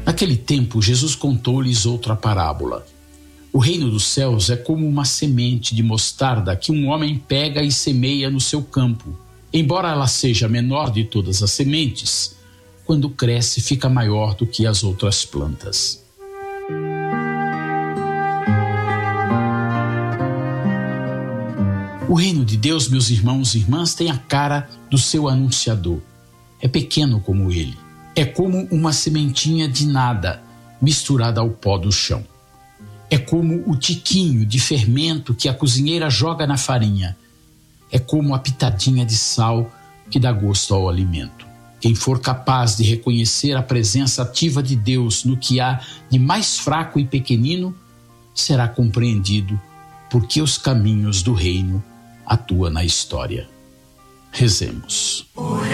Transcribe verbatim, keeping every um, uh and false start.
Naquele tempo, Jesus contou-lhes outra parábola. O reino dos céus é como uma semente de mostarda que um homem pega e semeia no seu campo. Embora ela seja a menor de todas as sementes, quando cresce fica maior do que as outras plantas. O reino de Deus, meus irmãos e irmãs, tem a cara do seu anunciador. É pequeno como ele. É como uma sementinha de nada misturada ao pó do chão. É como o tiquinho de fermento que a cozinheira joga na farinha. É como a pitadinha de sal que dá gosto ao alimento. Quem for capaz de reconhecer a presença ativa de Deus no que há de mais fraco e pequenino, será compreendido porque os caminhos do reino atuam na história. Rezemos.